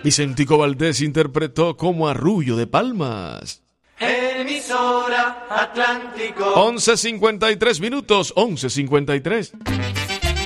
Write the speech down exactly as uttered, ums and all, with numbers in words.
Vicentico Valdés interpretó como Arrullo de Palmas. Emisora Atlántico. once cincuenta y tres minutos, once cincuenta y tres.